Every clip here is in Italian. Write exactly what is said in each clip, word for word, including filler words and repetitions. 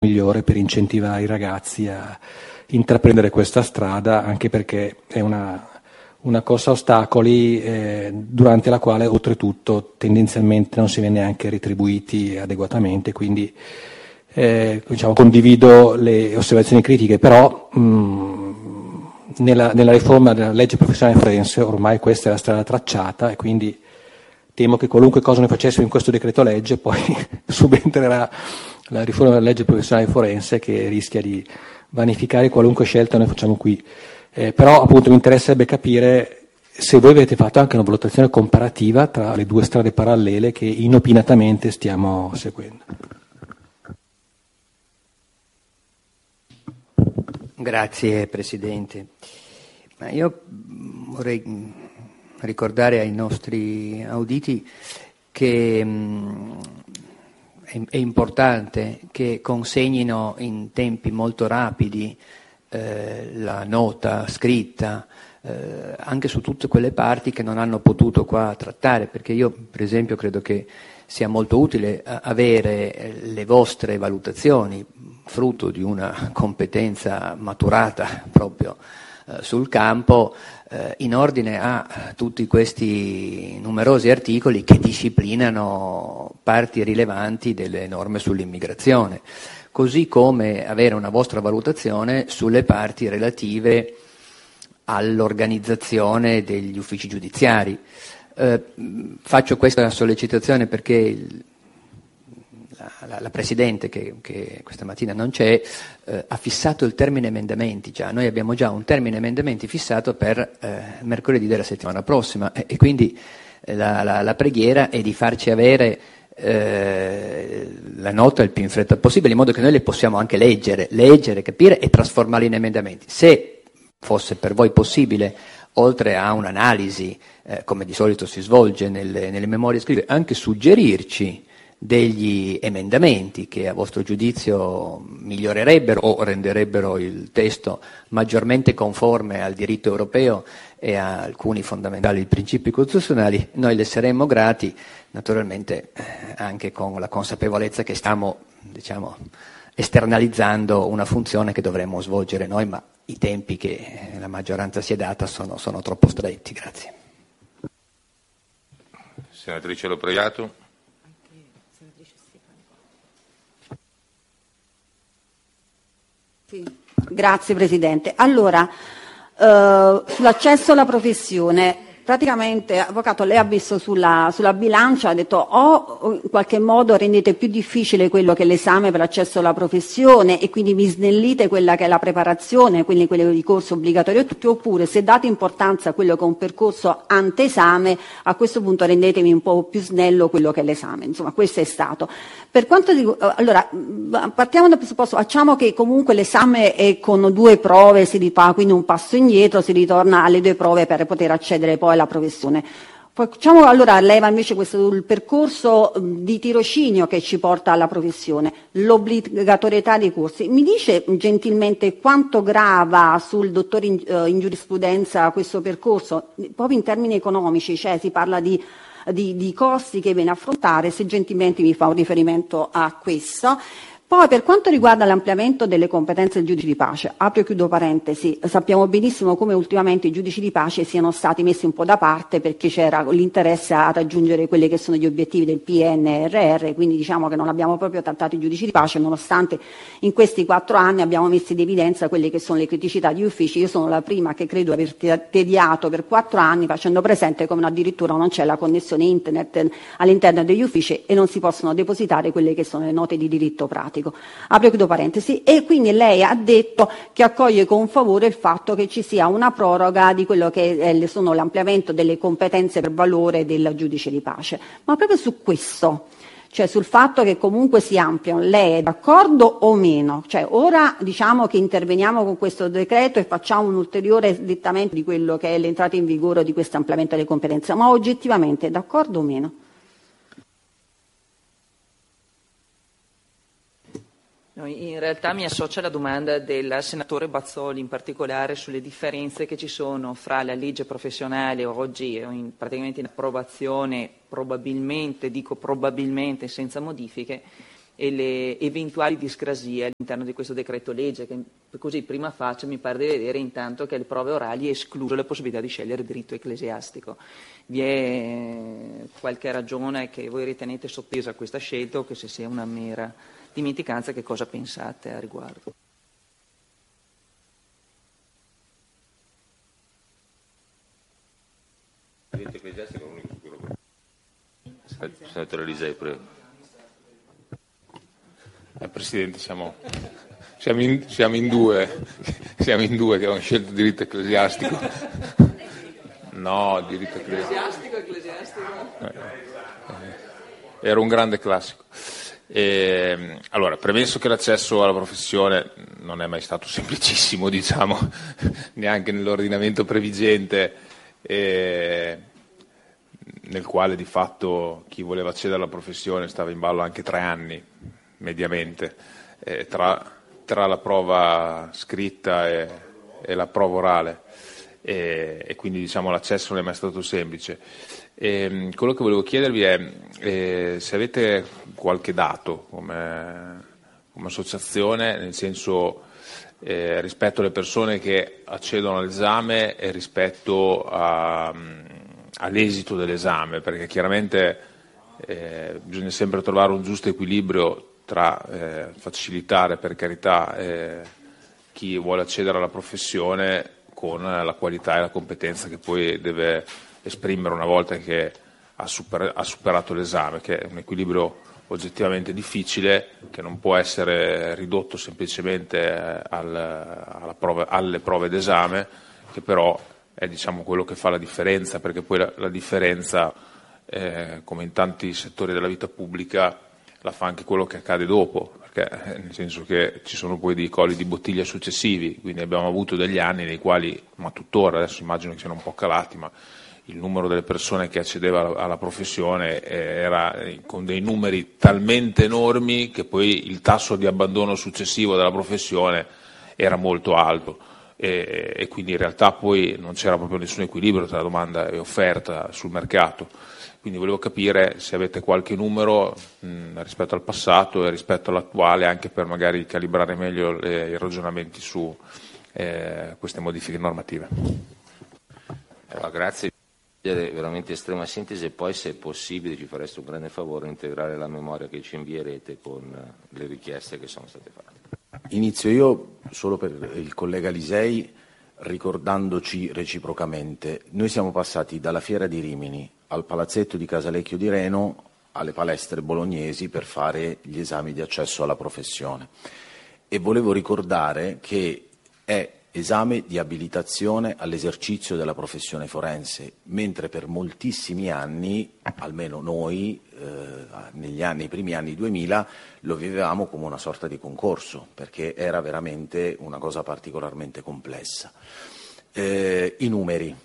migliore per incentivare i ragazzi a intraprendere questa strada, anche perché è una, una corsa a ostacoli eh, durante la quale oltretutto tendenzialmente non si viene neanche retribuiti adeguatamente, quindi eh, diciamo, condivido le osservazioni critiche, però mh, nella, nella riforma della legge professionale forense ormai questa è la strada tracciata e quindi temo che qualunque cosa noi facessimo in questo decreto legge poi subentrerà la riforma della legge professionale forense che rischia di vanificare qualunque scelta noi facciamo qui. Eh, però appunto mi interesserebbe capire se voi avete fatto anche una valutazione comparativa tra le due strade parallele che inopinatamente stiamo seguendo. Grazie Presidente. Ma io vorrei ricordare ai nostri auditi che mh, è, è importante che consegnino in tempi molto rapidi eh, la nota scritta eh, anche su tutte quelle parti che non hanno potuto qua trattare, perché io per esempio credo che sia molto utile avere le vostre valutazioni, frutto di una competenza maturata proprio eh, sul campo, eh, in ordine a tutti questi numerosi articoli che disciplinano parti rilevanti delle norme sull'immigrazione, così come avere una vostra valutazione sulle parti relative all'organizzazione degli uffici giudiziari. Eh, faccio questa sollecitazione perché il, la, la, la Presidente, che, che questa mattina non c'è, eh, ha fissato il termine emendamenti già. Noi abbiamo già un termine emendamenti fissato per eh, mercoledì della settimana prossima e, e quindi la, la, la preghiera è di farci avere eh, la nota il più in fretta possibile, in modo che noi le possiamo anche leggere, leggere, capire e trasformarle in emendamenti. Se fosse per voi possibile, oltre a un'analisi, eh, come di solito si svolge nelle, nelle memorie scritte, anche suggerirci degli emendamenti che a vostro giudizio migliorerebbero o renderebbero il testo maggiormente conforme al diritto europeo e a alcuni fondamentali principi costituzionali, noi le saremmo grati, naturalmente eh, anche con la consapevolezza che stiamo, diciamo, esternalizzando una funzione che dovremmo svolgere noi, ma i tempi che la maggioranza si è data sono, sono troppo stretti. Grazie. Senatrice Lopreiato. Sì, grazie Presidente. Allora, eh, sull'accesso alla professione, praticamente, Avvocato, lei ha visto sulla, sulla bilancia, ha detto o in qualche modo rendete più difficile quello che è l'esame per l'accesso alla professione e quindi vi snellite quella che è la preparazione, quindi quello di corso obbligatorio, oppure se date importanza a quello che è un percorso antesame, a questo punto rendetevi un po' più snello quello che è l'esame. Insomma, questo è stato. Per quanto riguarda, allora, partiamo dal presupposto, facciamo che comunque l'esame è con due prove, si rifà quindi un passo indietro, si ritorna alle due prove per poter accedere poi alla professione. Facciamo allora, leva invece questo il percorso di tirocinio che ci porta alla professione, l'obbligatorietà dei corsi. Mi dice gentilmente quanto grava sul dottore in, uh, in giurisprudenza questo percorso, proprio in termini economici, cioè si parla di, di, di costi che viene a affrontare, se gentilmente mi fa un riferimento a questo. Poi per quanto riguarda l'ampliamento delle competenze del giudice di pace, apro e chiudo parentesi, sappiamo benissimo come ultimamente i giudici di pace siano stati messi un po' da parte perché c'era l'interesse a raggiungere quelli che sono gli obiettivi del P N R R, quindi diciamo che non abbiamo proprio trattato i giudici di pace, nonostante in questi quattro anni abbiamo messo in evidenza quelle che sono le criticità di uffici. Io sono la prima che credo aver tediato per quattro anni facendo presente come addirittura non c'è la connessione internet all'interno degli uffici e non si possono depositare quelle che sono le note di diritto pratico. Apro e chiudo parentesi. E quindi lei ha detto che accoglie con favore il fatto che ci sia una proroga di quello che è, sono l'ampliamento delle competenze per valore del giudice di pace. Ma proprio su questo, cioè sul fatto che comunque si ampliano, lei è d'accordo o meno? Cioè ora diciamo che interveniamo con questo decreto e facciamo un ulteriore slittamento di quello che è l'entrata in vigore di questo ampliamento delle competenze, ma oggettivamente è d'accordo o meno? In realtà mi associo alla domanda del senatore Bazzoli, in particolare sulle differenze che ci sono fra la legge professionale oggi in, praticamente in approvazione, probabilmente, dico probabilmente senza modifiche, e le eventuali discrasie all'interno di questo decreto legge, che così prima faccia mi pare di vedere intanto che le prove orali escluso la possibilità di scegliere diritto ecclesiastico. Vi è qualche ragione che voi ritenete sottesa a questa scelta, o che se sia una mera dimenticanza, che cosa pensate a riguardo? Diritto ecclesiastico è l'unico sicuro. Senatore Lisei, prego. Eh, Presidente, siamo, siamo, in, siamo, in due, siamo in due che hanno scelto diritto ecclesiastico. No, diritto ecclesiastico. ecclesiastico. Eh, eh, era un grande classico. E, allora, premesso che l'accesso alla professione non è mai stato semplicissimo, diciamo, neanche nell'ordinamento previgente, eh, nel quale di fatto chi voleva accedere alla professione stava in ballo anche tre anni, mediamente, eh, tra, tra la prova scritta e, e la prova orale, e, e quindi diciamo l'accesso non è mai stato semplice. E, quello che volevo chiedervi è eh, se avete qualche dato come, come associazione, nel senso eh, rispetto alle persone che accedono all'esame e rispetto a, all'esito dell'esame, perché chiaramente eh, bisogna sempre trovare un giusto equilibrio tra eh, facilitare, per carità, eh, chi vuole accedere alla professione con la qualità e la competenza che poi deve esprimere una volta che ha, super, ha superato l'esame, che è un equilibrio oggettivamente difficile, che non può essere ridotto semplicemente al, alla prova, alle prove d'esame, che però è diciamo quello che fa la differenza, perché poi la, la differenza, eh, come in tanti settori della vita pubblica, la fa anche quello che accade dopo, perché nel senso che ci sono poi dei colli di bottiglia successivi, quindi abbiamo avuto degli anni nei quali, ma tuttora, adesso immagino che siano un po' calati, ma il numero delle persone che accedeva alla, alla professione era con dei numeri talmente enormi che poi il tasso di abbandono successivo della professione era molto alto, e, e quindi in realtà poi non c'era proprio nessun equilibrio tra domanda e offerta sul mercato. Quindi volevo capire se avete qualche numero mh, rispetto al passato e rispetto all'attuale, anche per magari calibrare meglio le, i ragionamenti su eh, queste modifiche normative. Allora, grazie. Veramente estrema sintesi, e poi se è possibile ci fareste un grande favore integrare la memoria che ci invierete con le richieste che sono state fatte. Inizio io solo per il collega Lisei, ricordandoci reciprocamente. Noi siamo passati dalla Fiera di Rimini al Palazzetto di Casalecchio di Reno alle palestre bolognesi per fare gli esami di accesso alla professione, e volevo ricordare che è esame di abilitazione all'esercizio della professione forense, mentre per moltissimi anni, almeno noi, eh, negli anni, nei primi anni duemila, lo vivevamo come una sorta di concorso, perché era veramente una cosa particolarmente complessa. Eh, I numeri.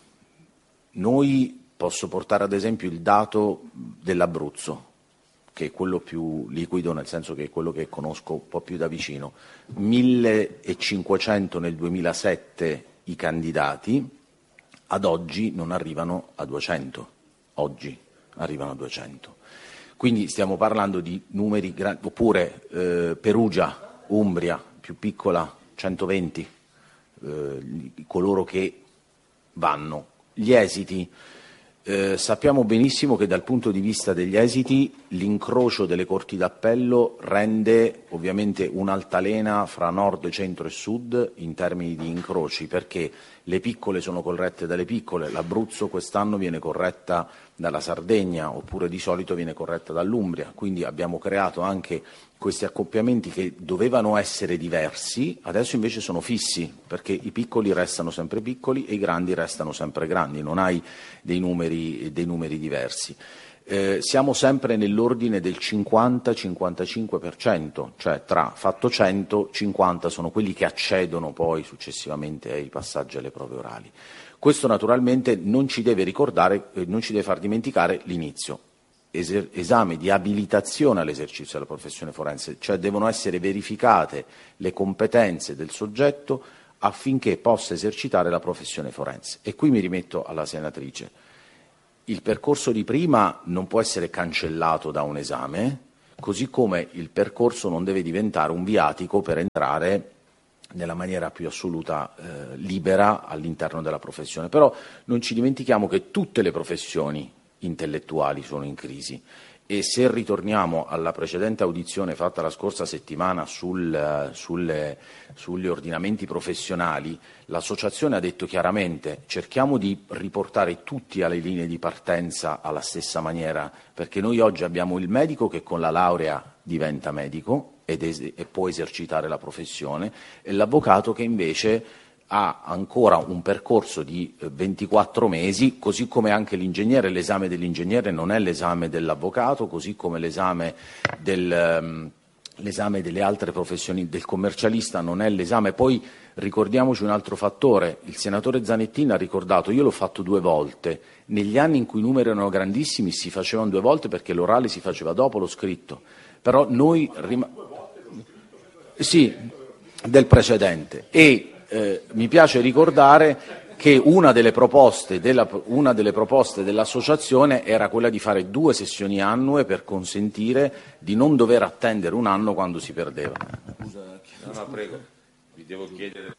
Noi posso portare ad esempio il dato dell'Abruzzo, che è quello più liquido, nel senso che è quello che conosco un po' più da vicino. millecinquecento nel duemilasette i candidati, ad oggi non arrivano a duecento, oggi arrivano a duecento. Quindi stiamo parlando di numeri grandi, oppure eh, Perugia, Umbria, più piccola, centoventi, eh, coloro che vanno. Gli esiti. Eh, sappiamo benissimo che dal punto di vista degli esiti l'incrocio delle corti d'appello rende ovviamente un'altalena fra nord, centro e sud in termini di incroci, perché le piccole sono corrette dalle piccole, l'Abruzzo quest'anno viene corretta dalla Sardegna, oppure di solito viene corretta dall'Umbria, quindi abbiamo creato anche questi accoppiamenti che dovevano essere diversi, adesso invece sono fissi, perché i piccoli restano sempre piccoli e i grandi restano sempre grandi, non hai dei numeri, dei numeri diversi. Eh, siamo sempre nell'ordine del cinquanta cinquantacinque per cento, cioè tra fatto cento, cinquanta sono quelli che accedono poi successivamente ai passaggi alle prove orali. Questo naturalmente non ci deve ricordare, eh, non ci deve far dimenticare l'inizio. Eser- esame di abilitazione all'esercizio della professione forense, cioè devono essere verificate le competenze del soggetto affinché possa esercitare la professione forense. E qui mi rimetto alla senatrice. Il percorso di prima non può essere cancellato da un esame, così come il percorso non deve diventare un viatico per entrare nella maniera più assoluta eh, libera all'interno della professione. Però non ci dimentichiamo che tutte le professioni intellettuali sono in crisi, e se ritorniamo alla precedente audizione fatta la scorsa settimana sul, sulle, sugli ordinamenti professionali, l'associazione ha detto chiaramente: cerchiamo di riportare tutti alle linee di partenza alla stessa maniera, perché noi oggi abbiamo il medico che con la laurea diventa medico ed es- e può esercitare la professione, e l'avvocato che invece ha ancora un percorso di ventiquattro mesi, così come anche l'ingegnere. L'esame dell'ingegnere non è l'esame dell'avvocato, così come l'esame del, um, l'esame delle altre professioni, del commercialista non è l'esame. Poi ricordiamoci un altro fattore: il senatore Zanettin ha ricordato, io l'ho fatto due volte, negli anni in cui i numeri erano grandissimi si facevano due volte perché l'orale si faceva dopo lo scritto, però noi rim- sì, del precedente. E Eh, mi piace ricordare che una delle proposte della, una delle proposte dell'associazione era quella di fare due sessioni annue per consentire di non dover attendere un anno quando si perdeva. No, no, prego, vi devo chiedere.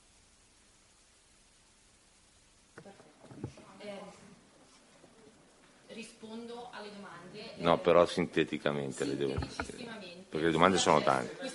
Rispondo alle domande. No, però sinteticamente le devo chiedere, perché le domande sono tante.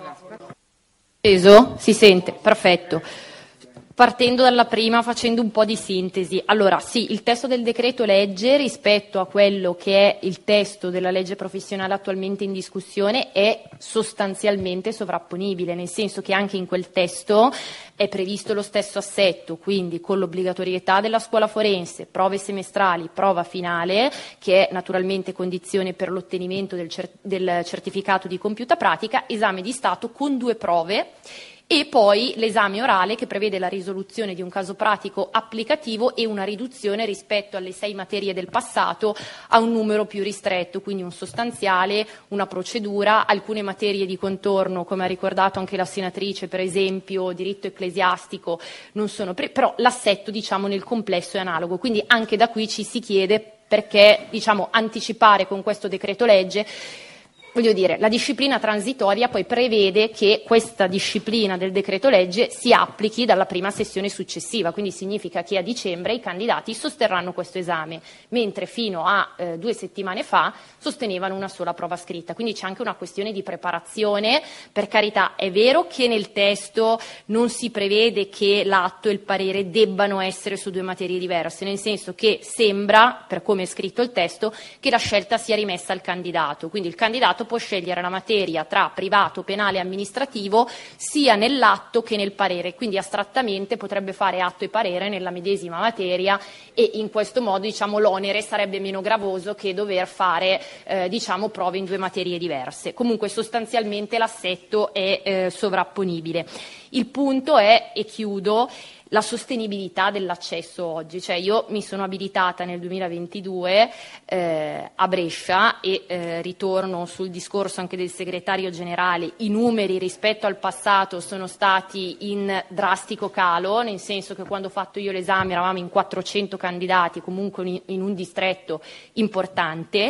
Si sente, perfetto. Partendo dalla prima, facendo un po' di sintesi. Allora, sì, il testo del decreto legge rispetto a quello che è il testo della legge professionale attualmente in discussione è sostanzialmente sovrapponibile, nel senso che anche in quel testo è previsto lo stesso assetto, quindi con l'obbligatorietà della scuola forense, prove semestrali, prova finale, che è naturalmente condizione per l'ottenimento del, cer- del certificato di compiuta pratica, esame di Stato con due prove, e poi l'esame orale che prevede la risoluzione di un caso pratico applicativo e una riduzione rispetto alle sei materie del passato a un numero più ristretto, quindi un sostanziale, una procedura, alcune materie di contorno, come ha ricordato anche la senatrice, per esempio diritto ecclesiastico, non sono pre- però l'assetto, diciamo, nel complesso è analogo, quindi anche da qui ci si chiede perché, diciamo, anticipare con questo decreto legge. Voglio dire, la disciplina transitoria poi prevede che questa disciplina del decreto legge si applichi dalla prima sessione successiva, quindi significa che a dicembre i candidati sosterranno questo esame, mentre fino a eh, due settimane fa sostenevano una sola prova scritta. Quindi c'è anche una questione di preparazione. Per carità, è vero che nel testo non si prevede che l'atto e il parere debbano essere su due materie diverse, nel senso che sembra, per come è scritto il testo, che la scelta sia rimessa al candidato, quindi il candidato può scegliere la materia tra privato, penale e amministrativo sia nell'atto che nel parere, quindi astrattamente potrebbe fare atto e parere nella medesima materia e in questo modo, diciamo, l'onere sarebbe meno gravoso che dover fare eh, diciamo, prove in due materie diverse. Comunque sostanzialmente l'assetto è eh, sovrapponibile. Il punto è, e chiudo, la sostenibilità dell'accesso oggi. Cioè io mi sono abilitata nel duemilaventidue eh, a Brescia e eh, ritorno sul discorso anche del segretario generale, i numeri rispetto al passato sono stati in drastico calo, nel senso che quando ho fatto io l'esame eravamo in quattrocento candidati, comunque in un distretto importante.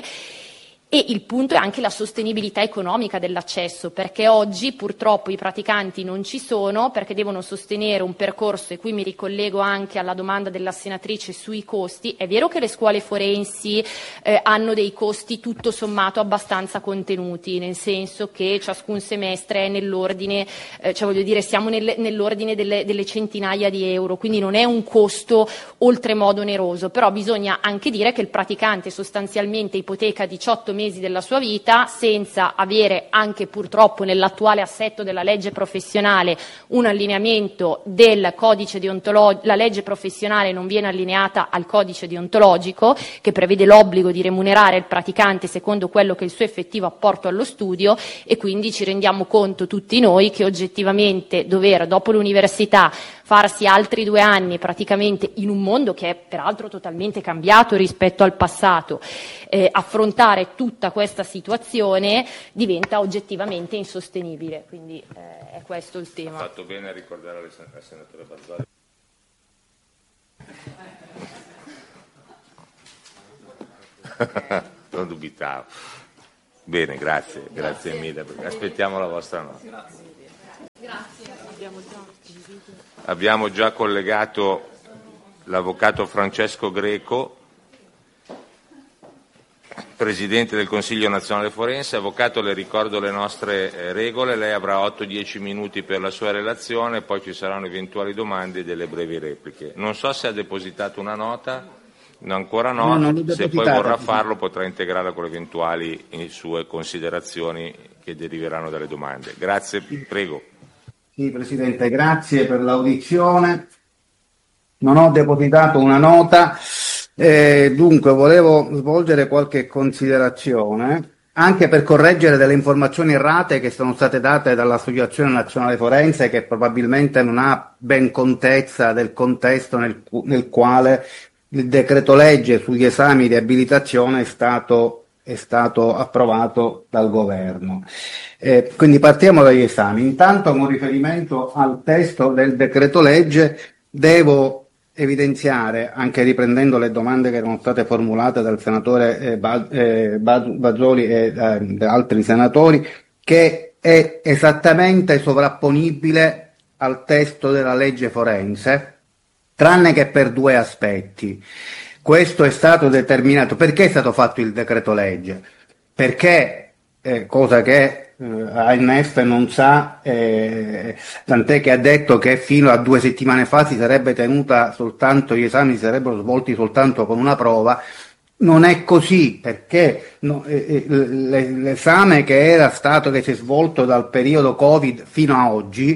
E il punto è anche la sostenibilità economica dell'accesso, perché oggi purtroppo i praticanti non ci sono, perché devono sostenere un percorso, e qui mi ricollego anche alla domanda della senatrice sui costi. È vero che le scuole forensi eh, hanno dei costi tutto sommato abbastanza contenuti, nel senso che ciascun semestre è nell'ordine, eh, cioè voglio dire, siamo nel, nell'ordine delle, delle centinaia di euro, quindi non è un costo oltremodo oneroso, però bisogna anche dire che il praticante sostanzialmente ipoteca diciotto mesi della sua vita senza avere anche purtroppo nell'attuale assetto della legge professionale un allineamento del codice deontologico. La legge professionale non viene allineata al codice deontologico che prevede l'obbligo di remunerare il praticante secondo quello che è il suo effettivo apporto allo studio, e quindi ci rendiamo conto tutti noi che oggettivamente dover dopo l'università farsi altri due anni praticamente in un mondo che è peraltro totalmente cambiato rispetto al passato, eh, affrontare tutta questa situazione diventa oggettivamente insostenibile. Quindi eh, è questo il tema. Ha fatto bene a ricordare al sen- al senatore Bazzari. Non dubitavo. Bene, grazie, grazie mille. Aspettiamo la vostra nota. Grazie. Abbiamo già collegato l'avvocato Francesco Greco, Presidente del Consiglio Nazionale Forense. Avvocato, le ricordo le nostre eh, regole, lei avrà otto dieci minuti per la sua relazione, poi ci saranno eventuali domande e delle brevi repliche. Non so se ha depositato una nota, no, ancora no, no se poi vorrà farlo potrà integrarla con le eventuali eh, sue considerazioni che deriveranno dalle domande. Grazie, prego. Sì, Presidente, grazie per l'audizione. Non ho depositato una nota. Eh, dunque volevo svolgere qualche considerazione anche per correggere delle informazioni errate che sono state date dall'Associazione Nazionale Forense, che probabilmente non ha ben contezza del contesto nel, nel quale il decreto legge sugli esami di abilitazione è stato, è stato approvato dal governo. Eh, quindi partiamo dagli esami. Intanto, con riferimento al testo del decreto legge, devo evidenziare, anche riprendendo le domande che erano state formulate dal senatore eh, Ba- eh, Bazoli e eh, da altri senatori, che è esattamente sovrapponibile al testo della legge forense, tranne che per due aspetti. Questo è stato determinato. Perché è stato fatto il decreto legge? Perché, eh, cosa che A N F non sa, eh, tant'è che ha detto che fino a due settimane fa si sarebbe tenuta soltanto, gli esami si sarebbero svolti soltanto con una prova. Non è così, perché no, eh, l'esame che era stato, che si è svolto dal periodo Covid fino a oggi,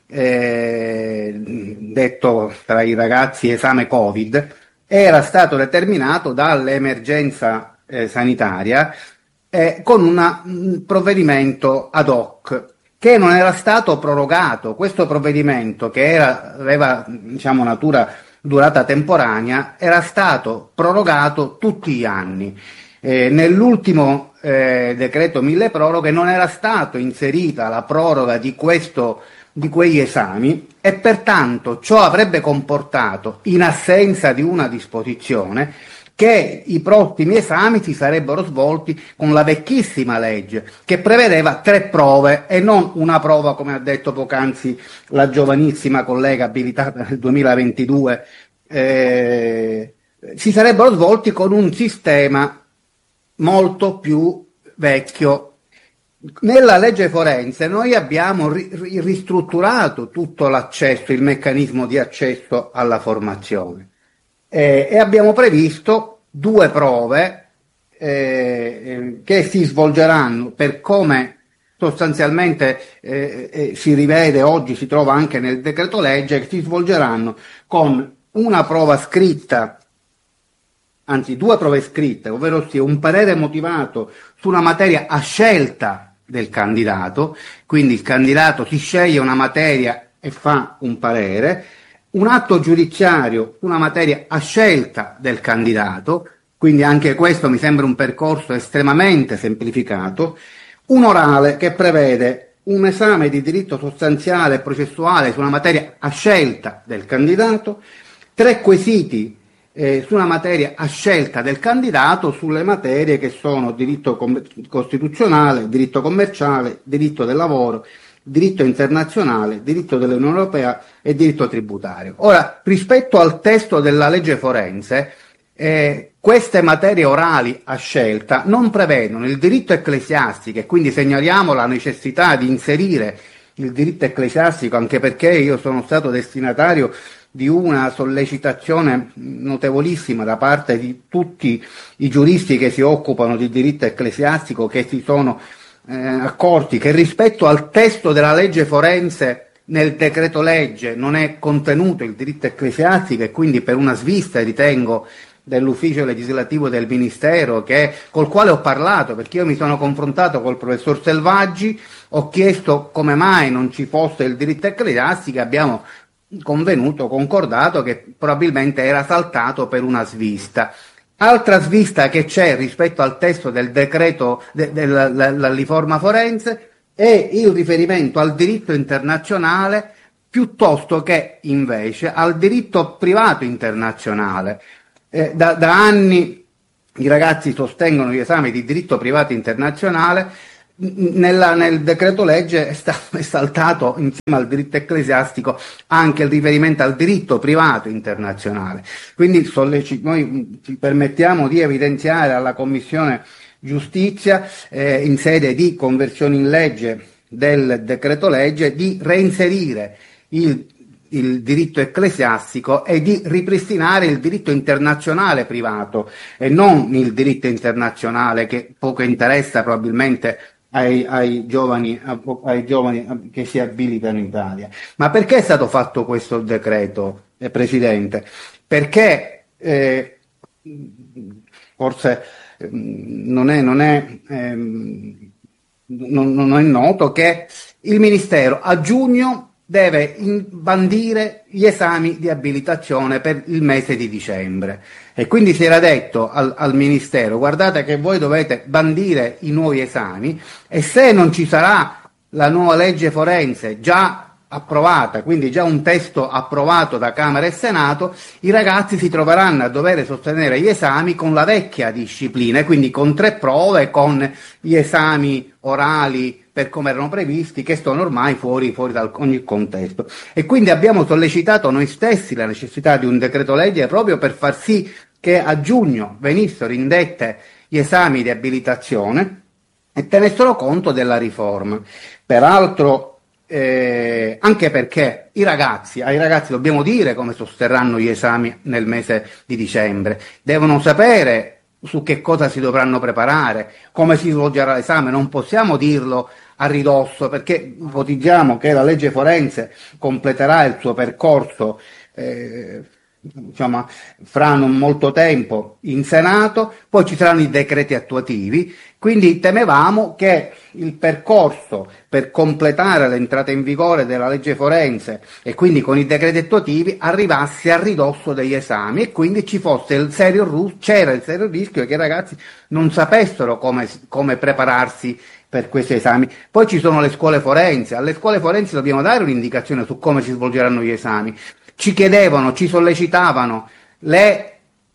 eh, detto tra i ragazzi esame Covid, era stato determinato dall'emergenza eh, sanitaria, Eh, con una, un provvedimento ad hoc che non era stato prorogato. Questo provvedimento, che era, aveva diciamo natura durata temporanea, era stato prorogato tutti gli anni. Eh, nell'ultimo eh, decreto mille proroghe non era stato inserita la proroga di questo di quegli esami, e pertanto ciò avrebbe comportato, in assenza di una disposizione, che i prossimi esami si sarebbero svolti con la vecchissima legge, che prevedeva tre prove e non una prova, come ha detto poc'anzi la giovanissima collega abilitata nel duemilaventidue. Eh, si sarebbero svolti con un sistema molto più vecchio. Nella legge forense noi abbiamo ri- ristrutturato tutto l'accesso, il meccanismo di accesso alla formazione. Eh, e abbiamo previsto due prove eh, che si svolgeranno, per come sostanzialmente eh, eh, si rivede oggi, si trova anche nel decreto legge, che si svolgeranno con una prova scritta, anzi due prove scritte, ovvero sia un parere motivato su una materia a scelta del candidato, quindi il candidato si sceglie una materia e fa un parere, un atto giudiziario su una materia a scelta del candidato, quindi anche questo mi sembra un percorso estremamente semplificato, un orale che prevede un esame di diritto sostanziale e processuale su una materia a scelta del candidato, tre quesiti eh, su una materia a scelta del candidato sulle materie che sono diritto com- costituzionale, diritto commerciale, diritto del lavoro, diritto internazionale, diritto dell'Unione Europea e diritto tributario. Ora, rispetto al testo della legge forense, eh, queste materie orali a scelta non prevedono il diritto ecclesiastico, e quindi segnaliamo la necessità di inserire il diritto ecclesiastico, anche perché io sono stato destinatario di una sollecitazione notevolissima da parte di tutti i giuristi che si occupano di diritto ecclesiastico, che si sono Eh, accorti che rispetto al testo della legge forense nel decreto legge non è contenuto il diritto ecclesiastico, e quindi per una svista, ritengo, dell'ufficio legislativo del Ministero, che, col quale ho parlato, perché io mi sono confrontato col professor Selvaggi, ho chiesto come mai non ci fosse il diritto ecclesiastico, abbiamo convenuto, concordato che probabilmente era saltato per una svista. Altra svista che c'è rispetto al testo del decreto de, della, della riforma forense è il riferimento al diritto internazionale piuttosto che invece al diritto privato internazionale. Eh, da, da anni i ragazzi sostengono gli esami di diritto privato internazionale, nella, nel decreto legge è, sta, è saltato insieme al diritto ecclesiastico anche il riferimento al diritto privato internazionale. Quindi solleci, noi ci permettiamo di evidenziare alla Commissione Giustizia eh, in sede di conversione in legge del decreto legge di reinserire il il diritto ecclesiastico e di ripristinare il diritto internazionale privato e non il diritto internazionale che poco interessa probabilmente ai, ai, giovani, ai giovani che si abilitano in Italia. Ma perché è stato fatto questo decreto, eh, Presidente? Perché eh, forse eh, non è, non è, ehm, non, non è noto che il Ministero a giugno deve bandire gli esami di abilitazione per il mese di dicembre e quindi si era detto al, al Ministero: guardate che voi dovete bandire i nuovi esami e se non ci sarà la nuova legge forense già approvata, quindi già un testo approvato da Camera e Senato, i ragazzi si troveranno a dover sostenere gli esami con la vecchia disciplina, quindi con tre prove, con gli esami orali per come erano previsti, che sono ormai fuori, fuori da ogni contesto. E quindi abbiamo sollecitato noi stessi la necessità di un decreto legge proprio per far sì che a giugno venissero indette gli esami di abilitazione e tenessero conto della riforma. Peraltro, eh, anche perché i ragazzi, ai ragazzi dobbiamo dire come sosterranno gli esami nel mese di dicembre, devono sapere su che cosa si dovranno preparare, come si svolgerà l'esame, non possiamo dirlo a ridosso perché ipotizziamo che la legge forense completerà il suo percorso eh, diciamo, fra non molto tempo in Senato, poi ci saranno i decreti attuativi, quindi temevamo che il percorso per completare l'entrata in vigore della legge forense e quindi con i decreti attuativi arrivasse a ridosso degli esami e quindi ci fosse il serio, c'era il serio rischio che i ragazzi non sapessero come, come prepararsi per questi esami. Poi ci sono le scuole forensi, alle scuole forensi dobbiamo dare un'indicazione su come si svolgeranno gli esami. Ci chiedevano, ci sollecitavano le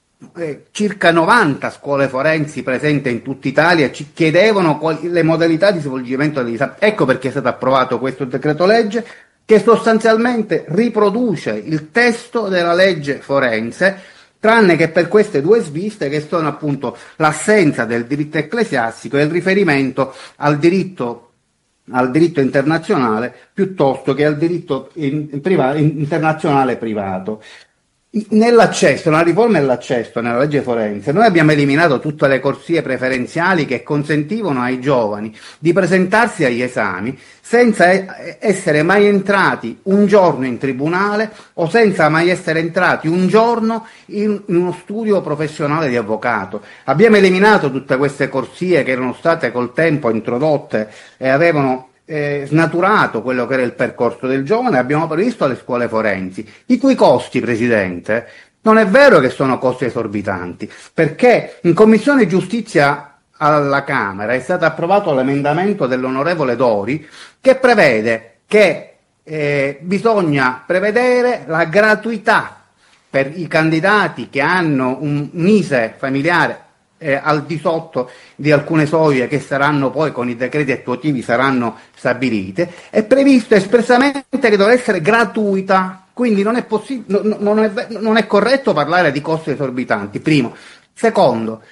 eh, circa novanta scuole forensi presenti in tutta Italia, ci chiedevano quali, le modalità di svolgimento degli esami. Ecco perché è stato approvato questo decreto legge che sostanzialmente riproduce il testo della legge forense, tranne che per queste due sviste che sono appunto l'assenza del diritto ecclesiastico e il riferimento al diritto al diritto internazionale piuttosto che al diritto in, priva, internazionale privato. Nell'accesso, nella riforma dell'accesso nella legge forense, noi abbiamo eliminato tutte le corsie preferenziali che consentivano ai giovani di presentarsi agli esami senza essere mai entrati un giorno in tribunale o senza mai essere entrati un giorno in, in uno studio professionale di avvocato. Abbiamo eliminato tutte queste corsie che erano state col tempo introdotte e avevano Eh, snaturato quello che era il percorso del giovane, abbiamo previsto le scuole forensi, i cui costi, Presidente, non è vero che sono costi esorbitanti, perché in Commissione Giustizia alla Camera è stato approvato l'emendamento dell'onorevole Dori che prevede che eh, bisogna prevedere la gratuità per i candidati che hanno un, un I S E E familiare Eh, al di sotto di alcune soglie che saranno poi con i decreti attuativi saranno stabilite, è previsto espressamente che dovrà essere gratuita, quindi non è, possi- no, non, è, non è corretto parlare di costi esorbitanti, primo. Secondo,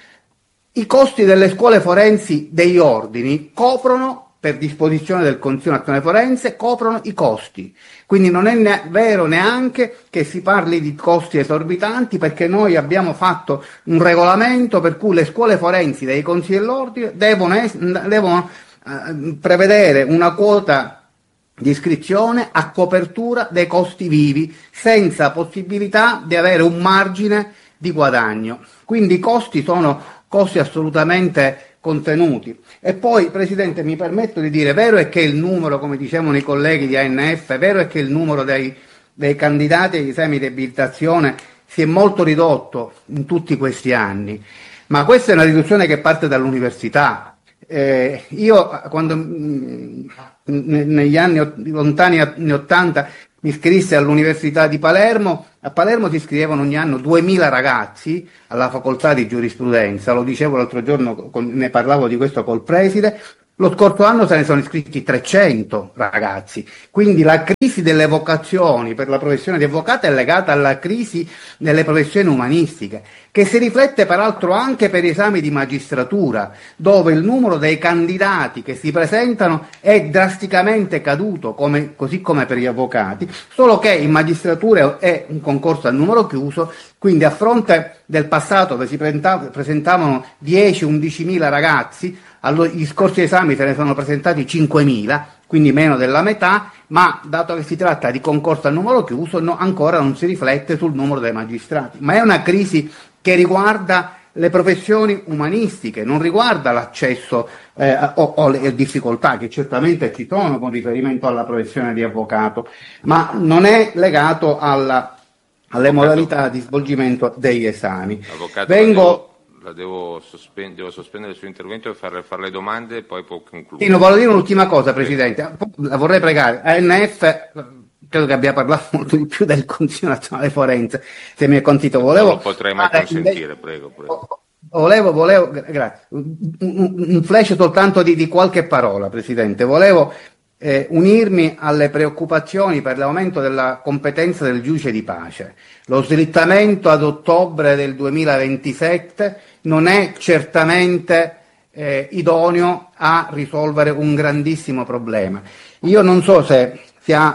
i costi delle scuole forensi degli ordini coprono, per disposizione del Consiglio Nazionale Forense, coprono i costi. Quindi non è ne- vero neanche che si parli di costi esorbitanti, perché noi abbiamo fatto un regolamento per cui le scuole forensi dei Consigli dell'Ordine devono, es- devono eh, prevedere una quota di iscrizione a copertura dei costi vivi, senza possibilità di avere un margine di guadagno. Quindi i costi sono costi assolutamente contenuti. E poi, Presidente, mi permetto di dire, vero è che il numero, come dicevano i colleghi di A N F, vero è che il numero dei, dei candidati agli esami di abilitazione si è molto ridotto in tutti questi anni, ma questa è una riduzione che parte dall'università. Eh, io, quando mh, negli anni lontani anni ottanta, mi iscrissi all'Università di Palermo. A Palermo si iscrivevano ogni anno duemila ragazzi alla facoltà di giurisprudenza, lo dicevo l'altro giorno, ne parlavo di questo col preside. Lo scorso anno se ne sono iscritti trecento ragazzi, quindi la crisi delle vocazioni per la professione di avvocato è legata alla crisi delle professioni umanistiche, che si riflette peraltro anche per gli esami di magistratura, dove il numero dei candidati che si presentano è drasticamente caduto, come, così come per gli avvocati, solo che in magistratura è un concorso a numero chiuso, quindi a fronte del passato dove si presentavano dieci undicimila ragazzi, agli scorsi esami se ne sono presentati cinquemila, quindi meno della metà, ma dato che si tratta di concorso a numero chiuso no, ancora non si riflette sul numero dei magistrati. Ma è una crisi che riguarda le professioni umanistiche, non riguarda l'accesso eh, o, o le difficoltà che certamente ci sono con riferimento alla professione di avvocato, ma non è legato alla, alle avvocato, modalità di svolgimento degli esami. Avvocato, Vengo... La devo, sospend- devo sospendere il suo intervento e fare, fare le domande e poi può concludere. Sì, no, voglio dire un'ultima cosa, Presidente. La vorrei pregare. A N F, credo che abbia parlato molto di più del Consiglio Nazionale Forense, se mi è consentito. Volevo, non lo potrei mai consentire, prego, prego. Volevo, volevo, grazie. Un, un flash soltanto di, di qualche parola, Presidente. Volevo eh, unirmi alle preoccupazioni per l'aumento della competenza del giudice di pace. Lo slittamento ad ottobre del duemilaventisette non è certamente eh, idoneo a risolvere un grandissimo problema. Io non so se sia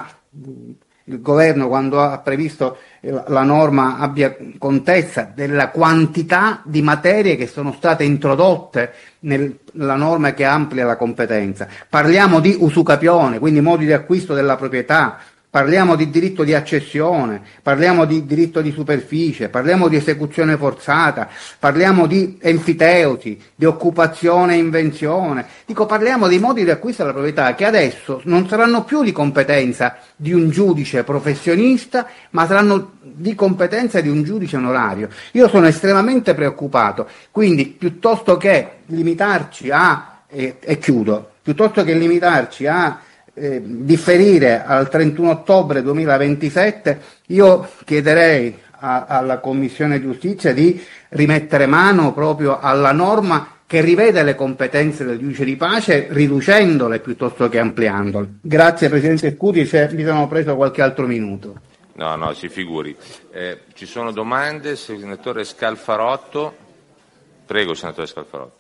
il governo, quando ha previsto la norma, abbia contezza della quantità di materie che sono state introdotte nella norma che amplia la competenza. Parliamo di usucapione, quindi modi di acquisto della proprietà, parliamo di diritto di accessione, parliamo di diritto di superficie, parliamo di esecuzione forzata, parliamo di enfiteusi, di occupazione e invenzione. Dico, parliamo di modi di acquisto della proprietà che adesso non saranno più di competenza di un giudice professionista, ma saranno di competenza di un giudice onorario. Io sono estremamente preoccupato, quindi piuttosto che limitarci a, e, e chiudo, piuttosto che limitarci a Eh, differire al trentuno ottobre duemilaventisette, io chiederei a, alla Commissione Giustizia di rimettere mano proprio alla norma che rivede le competenze del giudice di pace, riducendole piuttosto che ampliandole. Grazie Presidente Scuti, se mi sono preso qualche altro minuto. No, no, si figuri. Eh, ci sono domande, senatore Scalfarotto. Prego, senatore Scalfarotto.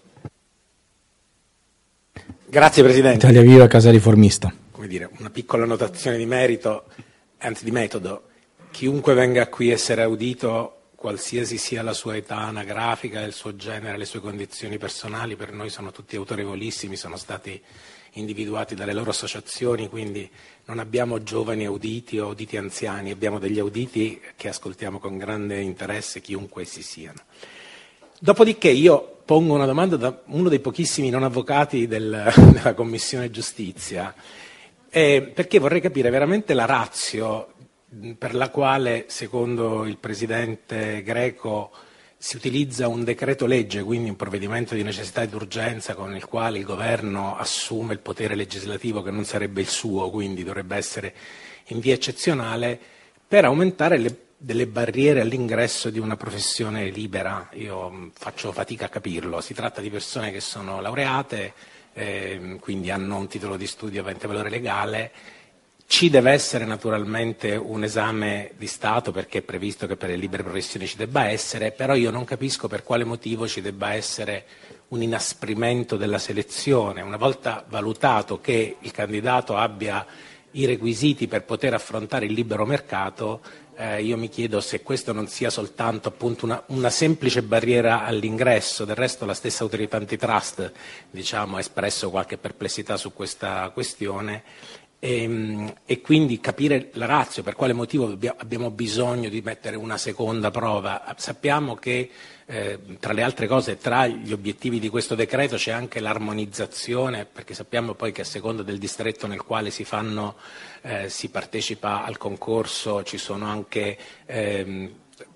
Grazie Presidente. Italia Viva, Casa Riformista. Come dire, una piccola notazione di merito, anzi di metodo. Chiunque venga qui a essere audito, qualsiasi sia la sua età anagrafica, il suo genere, le sue condizioni personali, per noi sono tutti autorevolissimi, sono stati individuati dalle loro associazioni, quindi non abbiamo giovani auditi o auditi anziani, abbiamo degli auditi che ascoltiamo con grande interesse, chiunque essi siano. Dopodiché io pongo una domanda da uno dei pochissimi non avvocati del, della Commissione Giustizia, eh, perché vorrei capire veramente la ratio per la quale, secondo il Presidente Greco, si utilizza un decreto legge, quindi un provvedimento di necessità ed urgenza con il quale il Governo assume il potere legislativo che non sarebbe il suo, quindi dovrebbe essere in via eccezionale, per aumentare le delle barriere all'ingresso di una professione libera. Io faccio fatica a capirlo. Si tratta di persone che sono laureate, eh, quindi hanno un titolo di studio avente valore legale. Ci deve essere naturalmente un esame di Stato, perché è previsto che per le libere professioni ci debba essere, però io non capisco per quale motivo ci debba essere un inasprimento della selezione. Una volta valutato che il candidato abbia i requisiti per poter affrontare il libero mercato, Eh, io mi chiedo se questo non sia soltanto appunto una, una semplice barriera all'ingresso. Del resto la stessa autorità antitrust, diciamo, ha espresso qualche perplessità su questa questione e, e quindi capire la ratio, per quale motivo abbiamo bisogno di mettere una seconda prova. Sappiamo che eh, tra le altre cose, tra gli obiettivi di questo decreto c'è anche l'armonizzazione, perché sappiamo poi che a seconda del distretto nel quale si fanno Eh, si partecipa al concorso, ci sono anche ehm,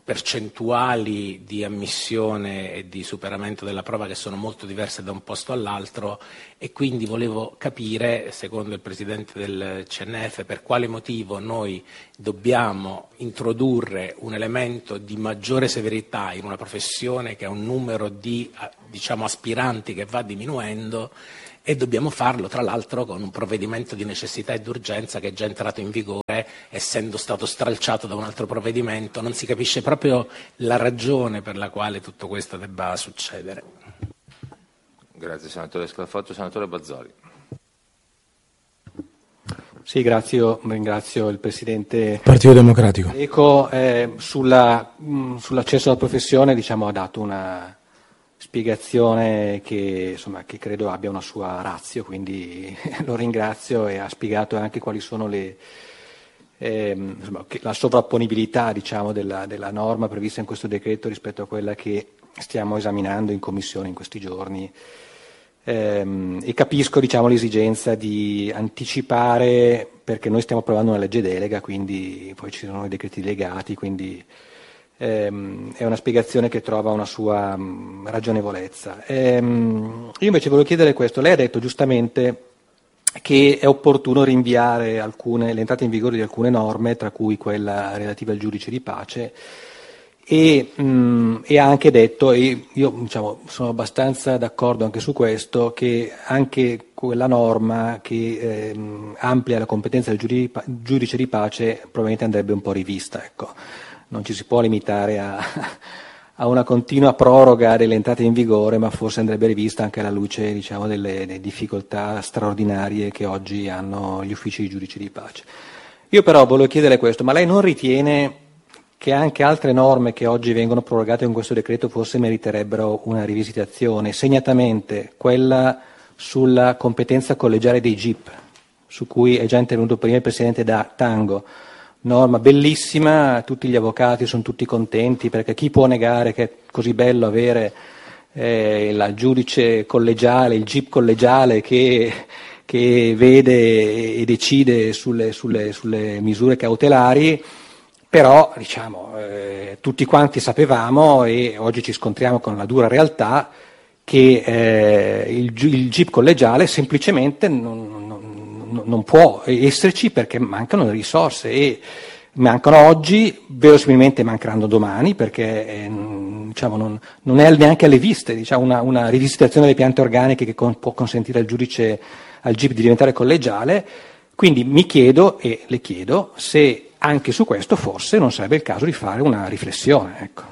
percentuali di ammissione e di superamento della prova che sono molto diverse da un posto all'altro, e quindi volevo capire, secondo il Presidente del C N F, per quale motivo noi dobbiamo introdurre un elemento di maggiore severità in una professione che ha un numero di, diciamo, aspiranti che va diminuendo, e dobbiamo farlo tra l'altro con un provvedimento di necessità e d'urgenza che è già entrato in vigore, essendo stato stralciato da un altro provvedimento. Non si capisce proprio la ragione per la quale tutto questo debba succedere. Grazie senatore Scalfarotto. Senatore Bazoli. Sì, grazie, io ringrazio il Presidente Partito Democratico. Eco, eh, sulla, mh, sull'accesso alla professione, diciamo, ha dato una spiegazione che, insomma, che credo abbia una sua ratio, quindi lo ringrazio, e ha spiegato anche quali sono le, ehm, insomma, che, la sovrapponibilità, diciamo, della, della norma prevista in questo decreto rispetto a quella che stiamo esaminando in Commissione in questi giorni. Ehm, e capisco, diciamo, l'esigenza di anticipare, perché noi stiamo approvando una legge delega, quindi poi ci sono i decreti delegati, quindi ehm, è una spiegazione che trova una sua mh, ragionevolezza. Ehm, io invece volevo chiedere questo: lei ha detto giustamente che è opportuno rinviare alcune, l'entrata in vigore di alcune norme, tra cui quella relativa al giudice di pace, e, mh, e ha anche detto, e io, diciamo, sono abbastanza d'accordo anche su questo, che anche quella norma che ehm, amplia la competenza del giudice di pace probabilmente andrebbe un po' rivista, ecco. Non ci si può limitare a, a una continua proroga delle entrate in vigore, ma forse andrebbe rivista anche alla luce, diciamo, delle, delle difficoltà straordinarie che oggi hanno gli uffici di giudici di pace. Io però volevo chiedere questo: ma lei non ritiene che anche altre norme che oggi vengono prorogate in questo decreto forse meriterebbero una rivisitazione, segnatamente quella sulla competenza collegiale dei G I P, su cui è già intervenuto prima il Presidente da Tango? Norma bellissima, tutti gli avvocati sono tutti contenti, perché chi può negare che è così bello avere eh, il giudice collegiale, il G I P collegiale che, che vede e decide sulle, sulle, sulle misure cautelari. Però, diciamo, eh, tutti quanti sapevamo, e oggi ci scontriamo con la dura realtà, che eh, il, il G I P collegiale semplicemente non, non, non può esserci perché mancano le risorse, e mancano oggi, verosimilmente mancheranno domani, perché eh, diciamo, non, non è neanche alle viste, diciamo, una, una rivisitazione delle piante organiche che con, può consentire al giudice, al G I P di diventare collegiale. Quindi mi chiedo, e le chiedo, se anche su questo forse non sarebbe il caso di fare una riflessione. Ecco.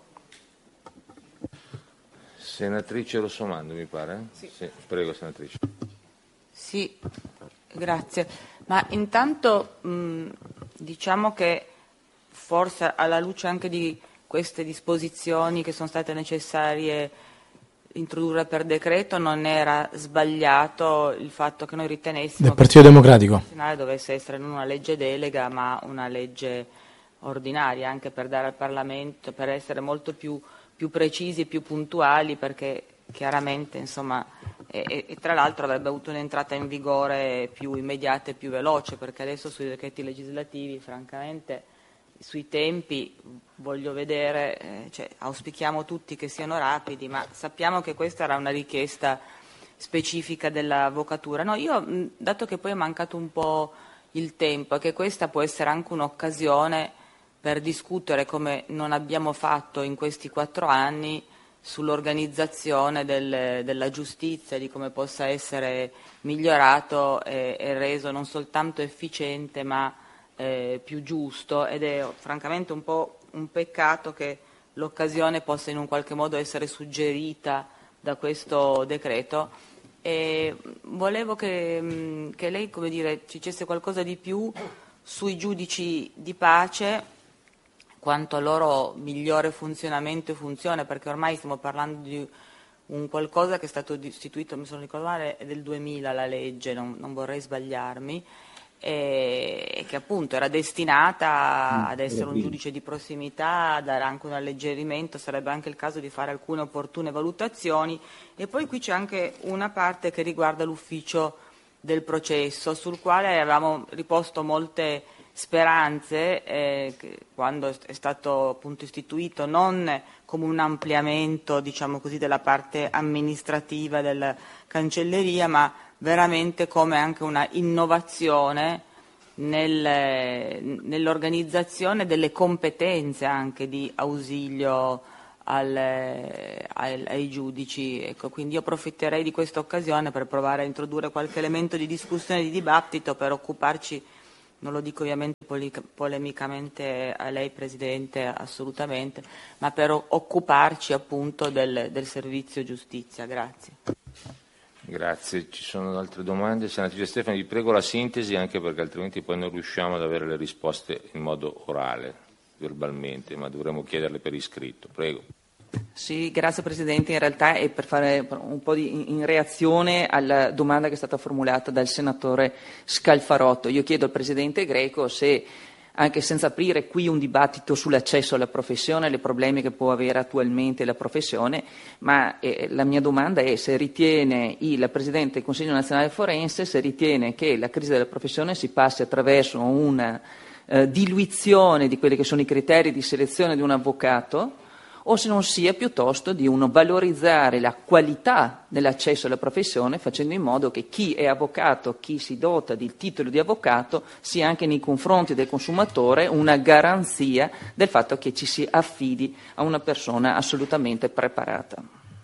Senatrice Rossomando, mi pare? Sì. Sì, prego, senatrice. Sì, grazie. Ma intanto mh, diciamo che forse alla luce anche di queste disposizioni che sono state necessarie introdurre per decreto, non era sbagliato il fatto che noi ritenessimo del Partito Democratico che dovesse essere non una legge delega ma una legge ordinaria, anche per dare al Parlamento, per essere molto più, più precisi e più puntuali, perché chiaramente, insomma, e, e tra l'altro avrebbe avuto un'entrata in vigore più immediata e più veloce, perché adesso sui decreti legislativi, francamente, sui tempi voglio vedere, eh, cioè, auspichiamo tutti che siano rapidi, ma sappiamo che questa era una richiesta specifica dell'avvocatura. No, io, mh, dato che poi è mancato un po' il tempo, e che questa può essere anche un'occasione per discutere, come non abbiamo fatto in questi quattro anni, sull'organizzazione del, della giustizia, di come possa essere migliorato e, e reso non soltanto efficiente ma Eh, più giusto, ed è francamente un po' un peccato che l'occasione possa in un qualche modo essere suggerita da questo decreto, e volevo che, mh, che lei, come dire, ci dicesse qualcosa di più sui giudici di pace, quanto al loro migliore funzionamento e funzione, perché ormai stiamo parlando di un qualcosa che è stato istituito, mi sono ricordato male, è del duemila la legge, non, non vorrei sbagliarmi, e che appunto era destinata ad essere un giudice di prossimità, a dare anche un alleggerimento, sarebbe anche il caso di fare alcune opportune valutazioni. E poi qui c'è anche una parte che riguarda l'ufficio del processo, sul quale avevamo riposto molte speranze eh, che quando è stato appunto istituito non come un ampliamento, diciamo così, della parte amministrativa della cancelleria, ma veramente come anche una innovazione nel, nell'organizzazione delle competenze anche di ausilio al, ai, ai giudici. Ecco, quindi io approfitterei di questa occasione per provare a introdurre qualche elemento di discussione e di dibattito per occuparci, non lo dico ovviamente polemicamente a lei Presidente, assolutamente, ma per occuparci appunto del, del servizio giustizia. Grazie. Grazie, ci sono altre domande? Senatrice Stefani, vi prego la sintesi, anche perché altrimenti poi non riusciamo ad avere le risposte in modo orale, verbalmente, ma dovremo chiederle per iscritto. Prego. Sì, grazie Presidente. In realtà è per fare un po' di in reazione alla domanda che è stata formulata dal senatore Scalfarotto. Io chiedo al Presidente Greco se, anche senza aprire qui un dibattito sull'accesso alla professione, le problemi che può avere attualmente la professione, ma eh, la mia domanda è se ritiene il Presidente del Consiglio Nazionale Forense, se ritiene che la crisi della professione si passi attraverso una eh, diluizione di quelli che sono i criteri di selezione di un avvocato, o se non sia piuttosto di uno valorizzare la qualità dell'accesso alla professione, facendo in modo che chi è avvocato, chi si dota del titolo di avvocato, sia anche nei confronti del consumatore una garanzia del fatto che ci si affidi a una persona assolutamente preparata.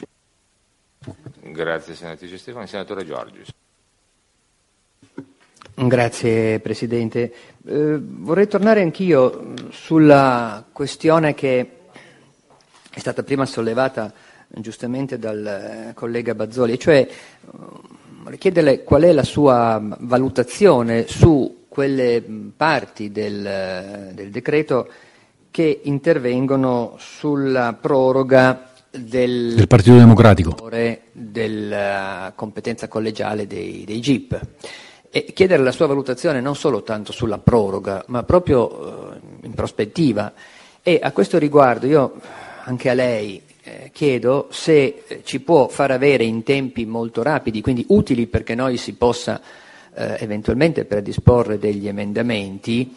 Grazie senatrice Stefani. Senatore Giorgis. Grazie Presidente. Eh, vorrei tornare anch'io sulla questione che è stata prima sollevata giustamente dal collega Bazzoli, cioè vorrei chiederle qual è la sua valutazione su quelle parti del, del decreto che intervengono sulla proroga del, del Partito Democratico della competenza collegiale dei, dei G I P, e chiedere la sua valutazione non solo tanto sulla proroga, ma proprio uh, in prospettiva. E a questo riguardo io anche a lei eh, chiedo se eh, ci può far avere in tempi molto rapidi, quindi utili perché noi si possa eh, eventualmente predisporre degli emendamenti,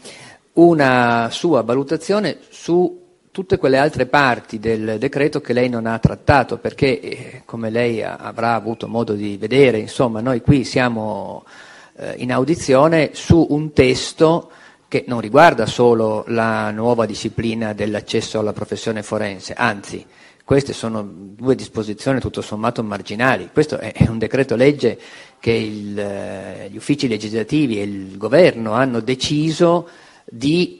una sua valutazione su tutte quelle altre parti del decreto che lei non ha trattato, perché eh, come lei ha, avrà avuto modo di vedere, insomma, noi qui siamo eh, in audizione su un testo che non riguarda solo la nuova disciplina dell'accesso alla professione forense, anzi, queste sono due disposizioni tutto sommato marginali. Questo è un decreto legge che il, gli uffici legislativi e il governo hanno deciso di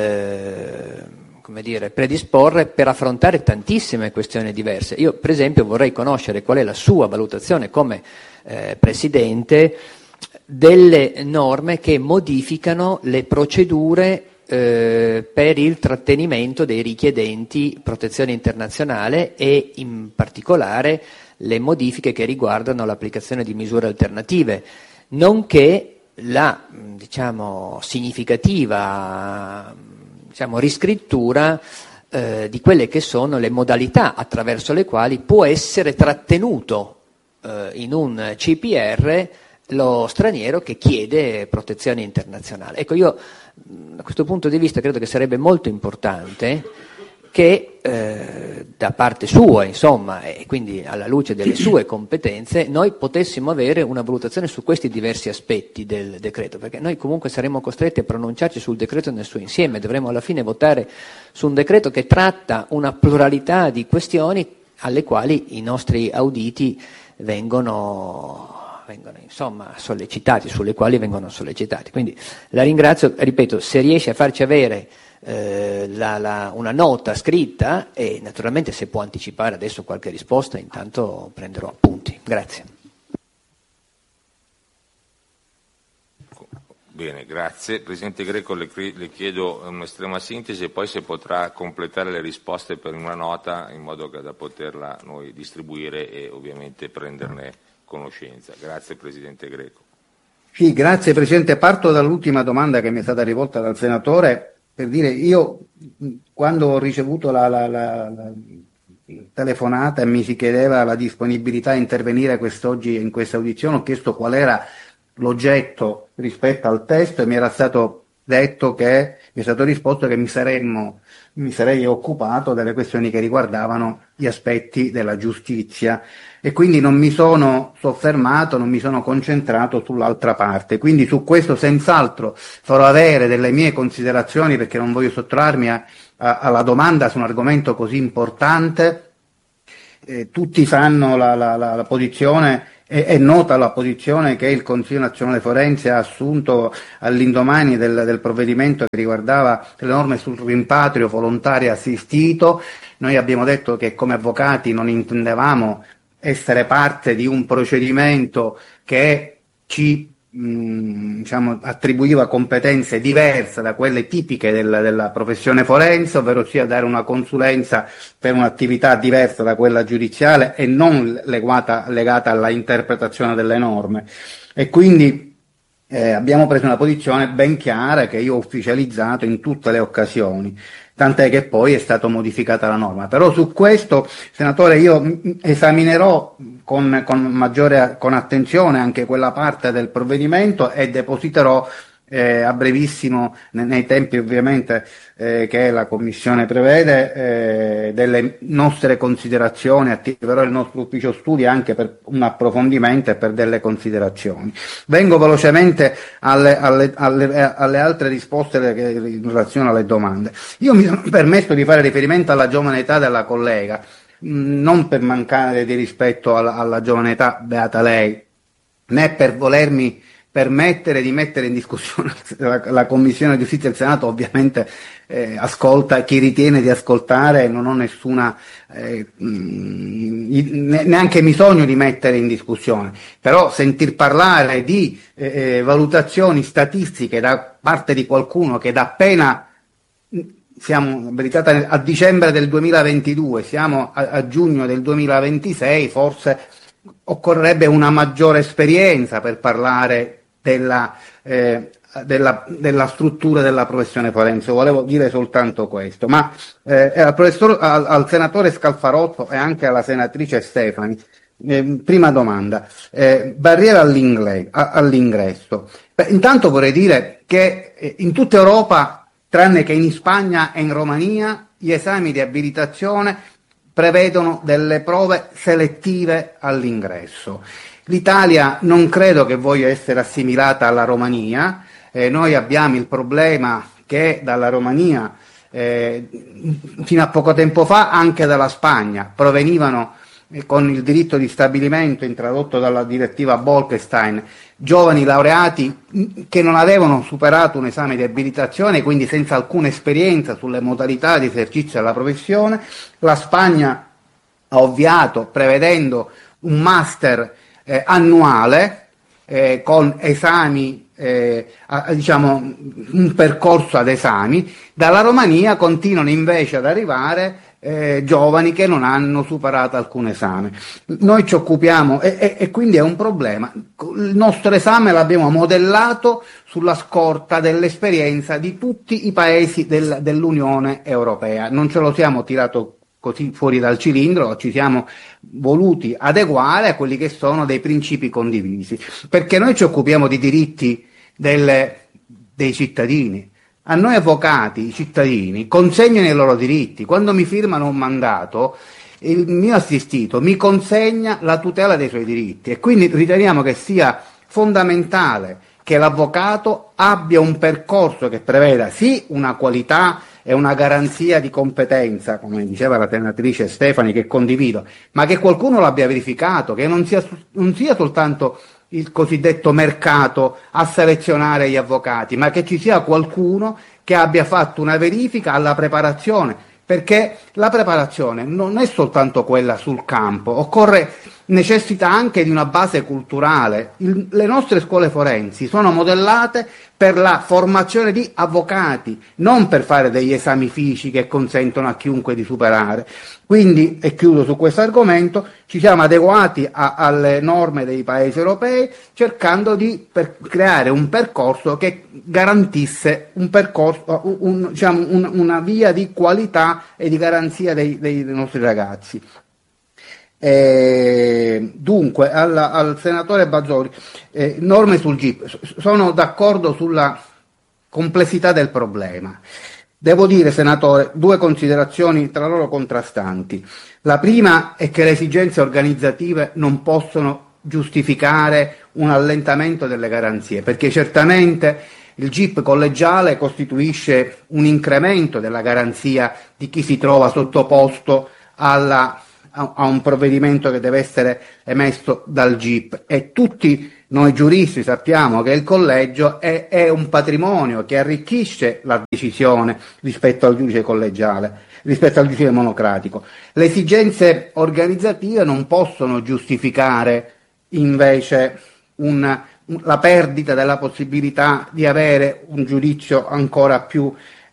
eh, come dire, predisporre per affrontare tantissime questioni diverse. Io, per esempio, vorrei conoscere qual è la sua valutazione come eh, Presidente delle norme che modificano le procedure eh, per il trattenimento dei richiedenti protezione internazionale e in particolare le modifiche che riguardano l'applicazione di misure alternative, nonché la diciamo, significativa diciamo, riscrittura eh, di quelle che sono le modalità attraverso le quali può essere trattenuto eh, in un C P R lo straniero che chiede protezione internazionale. Ecco, io da questo punto di vista credo che sarebbe molto importante che eh, da parte sua, insomma, e quindi alla luce delle sue competenze, noi potessimo avere una valutazione su questi diversi aspetti del decreto, perché noi comunque saremo costretti a pronunciarci sul decreto nel suo insieme, dovremo alla fine votare su un decreto che tratta una pluralità di questioni alle quali i nostri auditi vengono vengono insomma sollecitati, sulle quali vengono sollecitati. Quindi la ringrazio, ripeto, se riesce a farci avere eh, la, la, una nota scritta e naturalmente se può anticipare adesso qualche risposta, intanto prenderò appunti. Grazie. Bene, grazie. Presidente Greco, le, le chiedo un'estrema sintesi e poi se potrà completare le risposte per una nota in modo da poterla noi distribuire e ovviamente prenderne conoscenza. Grazie Presidente Greco. Sì, grazie Presidente. Parto dall'ultima domanda che mi è stata rivolta dal Senatore per dire, io quando ho ricevuto la, la, la, la telefonata e mi si chiedeva la disponibilità a intervenire quest'oggi in questa audizione, ho chiesto qual era l'oggetto rispetto al testo e mi era stato detto che, mi è stato risposto che mi saremmo, mi sarei occupato delle questioni che riguardavano gli aspetti della giustizia e quindi non mi sono soffermato, non mi sono concentrato sull'altra parte. Quindi su questo senz'altro farò avere delle mie considerazioni, perché non voglio sottrarmi a, a, alla domanda su un argomento così importante. Eh, tutti sanno la, la, la, la posizione, è, è nota la posizione che il Consiglio Nazionale Forense ha assunto all'indomani del, del provvedimento che riguardava le norme sul rimpatrio volontario assistito. Noi abbiamo detto che come avvocati non intendevamo essere parte di un procedimento che ci mh, diciamo, attribuiva competenze diverse da quelle tipiche del, della professione forense, ovvero sia dare una consulenza per un'attività diversa da quella giudiziale e non legata, legata alla interpretazione delle norme. E quindi eh, abbiamo preso una posizione ben chiara che io ho ufficializzato in tutte le occasioni, tant'è che poi è stata modificata la norma. Però su questo, senatore, io esaminerò con, con maggiore con attenzione anche quella parte del provvedimento e depositerò eh, a brevissimo, nei, nei tempi ovviamente eh, che la Commissione prevede, eh, delle nostre considerazioni, attiverò il nostro ufficio studi anche per un approfondimento e per delle considerazioni. Vengo velocemente alle, alle, alle, alle altre risposte in relazione alle domande. Io mi sono permesso di fare riferimento alla giovane età della collega, non per mancare di rispetto alla, alla giovane età, beata lei, né per volermi permettere di mettere in discussione la, la Commissione Giustizia del Senato. Ovviamente eh, ascolta chi ritiene di ascoltare, non ho nessuna eh, mh, neanche bisogno di mettere in discussione, però sentir parlare di eh, valutazioni statistiche da parte di qualcuno che da appena siamo verità a dicembre del duemilaventidue, siamo a, a giugno del duemilaventisei, forse occorrerebbe una maggiore esperienza per parlare della, eh, della, della struttura della professione forense. Volevo dire soltanto questo, ma eh, al, professor, al, al senatore Scalfarotto e anche alla senatrice Stefani, eh, prima domanda, eh, barriera all'ingresso. Beh, intanto vorrei dire che eh, in tutta Europa, tranne che in Spagna e in Romania, gli esami di abilitazione prevedono delle prove selettive all'ingresso. L'Italia non credo che voglia essere assimilata alla Romania, eh, noi abbiamo il problema che dalla Romania eh, fino a poco tempo fa anche dalla Spagna provenivano eh, con il diritto di stabilimento introdotto dalla direttiva Bolkestein giovani laureati che non avevano superato un esame di abilitazione, quindi senza alcuna esperienza sulle modalità di esercizio della professione. La Spagna ha ovviato prevedendo un master eh, annuale eh, con esami, eh, a, diciamo un percorso ad esami. Dalla Romania continuano invece ad arrivare Eh, giovani che non hanno superato alcun esame. Noi ci occupiamo e, e, e quindi è un problema. Il nostro esame l'abbiamo modellato sulla scorta dell'esperienza di tutti i paesi del, dell'Unione Europea, non ce lo siamo tirato così fuori dal cilindro, ci siamo voluti adeguare a quelli che sono dei principi condivisi, perché noi ci occupiamo di diritti delle, dei cittadini. A noi avvocati, i cittadini, consegnano i loro diritti. Quando mi firmano un mandato, il mio assistito mi consegna la tutela dei suoi diritti e quindi riteniamo che sia fondamentale che l'avvocato abbia un percorso che preveda sì una qualità e una garanzia di competenza, come diceva la senatrice Stefani, che condivido, ma che qualcuno l'abbia verificato, che non sia, non sia soltanto il cosiddetto mercato a selezionare gli avvocati, ma che ci sia qualcuno che abbia fatto una verifica alla preparazione, perché la preparazione non è soltanto quella sul campo, occorre, necessita anche di una base culturale. Il, le nostre scuole forensi sono modellate per la formazione di avvocati, non per fare degli esami fisici che consentono a chiunque di superare. Quindi, e chiudo su questo argomento, ci siamo adeguati a, alle norme dei paesi europei, cercando di per creare un percorso che garantisse un percorso, un, diciamo, un, una via di qualità e di garanzia dei, dei, dei nostri ragazzi. Eh, dunque, alla, al senatore Bazoli, eh, norme sul G I P, sono d'accordo sulla complessità del problema. Devo dire, senatore, due considerazioni tra loro contrastanti. La prima è che le esigenze organizzative non possono giustificare un allentamento delle garanzie, perché certamente il G I P collegiale costituisce un incremento della garanzia di chi si trova sottoposto alla, a, a un provvedimento che deve essere emesso dal G I P, e tutti noi giuristi sappiamo che il collegio è, è un patrimonio che arricchisce la decisione rispetto al giudice collegiale, rispetto al giudice monocratico. Le esigenze organizzative non possono giustificare invece un, un, la perdita della possibilità di avere un giudizio ancora più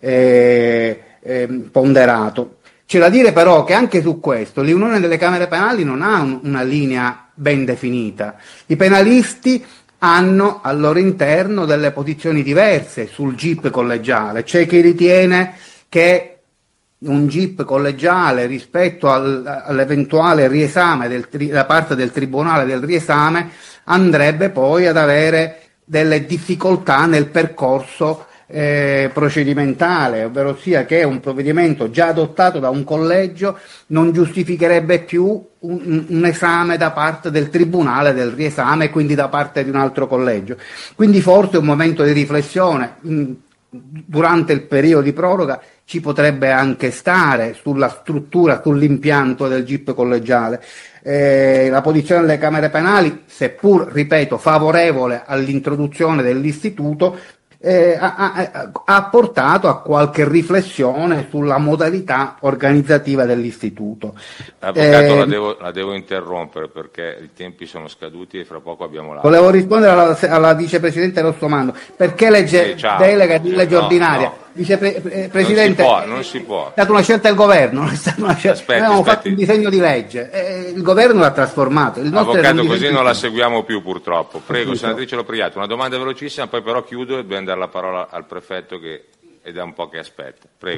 eh, eh, ponderato. C'è da dire però che anche su questo l'Unione delle Camere Penali non ha un, una linea ben definita. I penalisti hanno al loro interno delle posizioni diverse sul G I P collegiale. C'è chi ritiene che un G I P collegiale rispetto al, all'eventuale riesame del, da parte del Tribunale del riesame andrebbe poi ad avere delle difficoltà nel percorso eh, procedimentale, ovvero sia che un provvedimento già adottato da un collegio non giustificherebbe più un, un esame da parte del Tribunale del riesame, quindi da parte di un altro collegio. Quindi forse un momento di riflessione mh, durante il periodo di proroga ci potrebbe anche stare sulla struttura, sull'impianto del G I P collegiale. Eh, la posizione delle Camere Penali, seppur, ripeto, favorevole all'introduzione dell'istituto, eh, ha, ha, ha portato a qualche riflessione sulla modalità organizzativa dell'istituto. Avvocato, eh, la, devo, la devo interrompere perché i tempi sono scaduti e fra poco abbiamo la... Volevo rispondere alla, alla vicepresidente Rossomando. Perché legge eh, ciao. delega di legge no, ordinaria? No. Vicepresidente, non si può, non si può. è stata una scelta del governo, non è stata una scelta. Aspetti, Noi abbiamo aspetti. fatto un disegno di legge, eh, il governo l'ha trasformato. Il nostro Avvocato, un così disegno non la di legge. seguiamo più purtroppo. Prego, Capito. senatrice Lopriato, una domanda velocissima, poi però chiudo e dobbiamo dare la parola al prefetto che è da un po' che aspetta. Prego.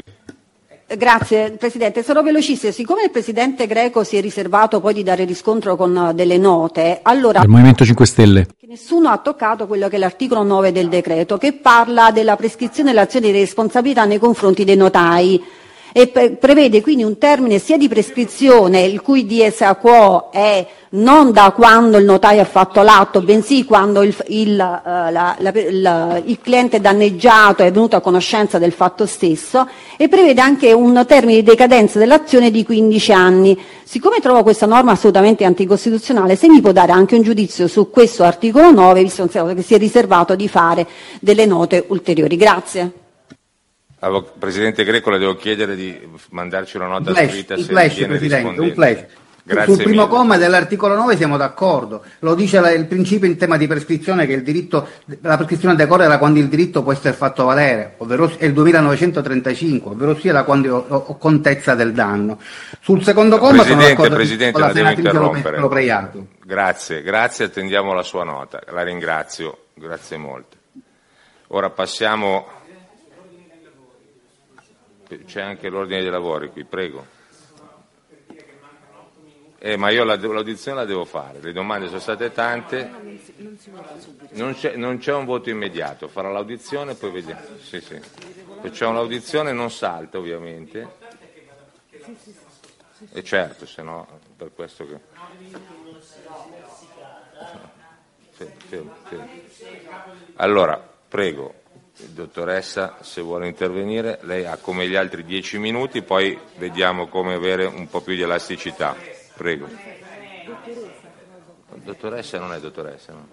Grazie Presidente, sarò velocissima. Siccome il Presidente Greco si è riservato poi di dare riscontro con uh, delle note, allora Del Movimento cinque Stelle. nessuno ha toccato quello che è l'articolo nove del decreto, che parla della prescrizione dell'azione di responsabilità nei confronti dei notai e pre- prevede quindi un termine sia di prescrizione, il cui dies a quo è non da quando il notaio ha fatto l'atto, bensì quando il, il, uh, la, la, la, il cliente danneggiato è venuto a conoscenza del fatto stesso, e prevede anche un termine di decadenza dell'azione di quindici anni. Siccome trovo questa norma assolutamente anticostituzionale, se mi può dare anche un giudizio su questo articolo nove, visto che si è riservato di fare delle note ulteriori. Grazie. Presidente Greco, le devo chiedere di mandarci una nota Un flash, scritta un se flash, viene Presidente, un rispondente. flash. Grazie Sul primo mille. comma dell'articolo nove siamo d'accordo, lo dice la- il principio in tema di prescrizione, che il diritto, la prescrizione decorre da quando il diritto può essere fatto valere, ovvero è il duemilanovecentotrentacinque, ovvero sia da quando ho, ho contezza del danno. Sul secondo comma sono Presidente, d'accordo Presidente, con la la devo senatrice interrompere. Lopriato. Grazie, grazie, attendiamo la sua nota. La ringrazio, grazie molte. Ora passiamo. C'è anche l'ordine dei lavori qui, prego. Eh, ma io la, l'audizione la devo fare, le domande sono state tante, non c'è, non c'è un voto immediato, farò l'audizione e poi vediamo. Sì, sì. Se c'è un'audizione non salta ovviamente, e certo, se no per questo che... Fermo, fermo, fermo. Allora, prego, dottoressa, se vuole intervenire, lei ha come gli altri dieci minuti, poi vediamo come avere un po' più di elasticità. Prego. Dottoressa non è dottoressa, no?